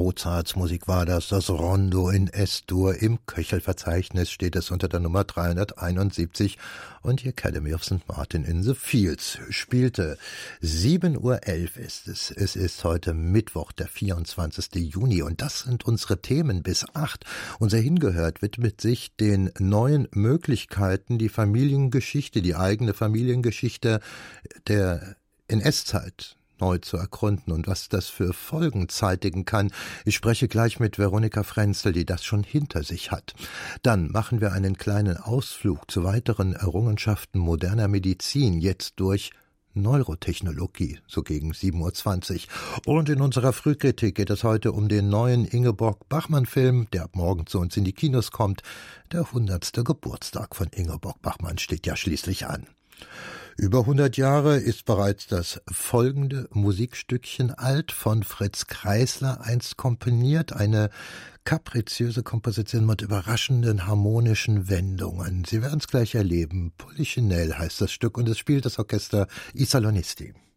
Mozarts Musik war das Rondo in S-Dur. Im Köchelverzeichnis steht es unter der Nummer 371 und die Academy of St. Martin in the Fields spielte. 7:11 Uhr ist es. Es ist heute Mittwoch, der 24. Juni und das sind unsere Themen bis 8. Unser Hingehört widmet sich den neuen Möglichkeiten, die Familiengeschichte, die eigene Familiengeschichte der NS-Zeit neu zu ergründen und was das für Folgen zeitigen kann. Ich spreche gleich mit Veronika Frenzel, die das schon hinter sich hat. Dann machen wir einen kleinen Ausflug zu weiteren Errungenschaften moderner Medizin, jetzt durch Neurotechnologie, so gegen 7:20 Uhr. Und in unserer Frühkritik geht es heute um den neuen Ingeborg Bachmann-Film, der ab morgen zu uns in die Kinos kommt. Der 100. Geburtstag von Ingeborg Bachmann steht ja schließlich an. Über 100 Jahre ist bereits das folgende Musikstückchen alt, von Fritz Kreisler einst komponiert, eine kapriziöse Komposition mit überraschenden harmonischen Wendungen. Sie werden es gleich erleben. Polichinelle heißt das Stück und es spielt das Orchester I Salonisti.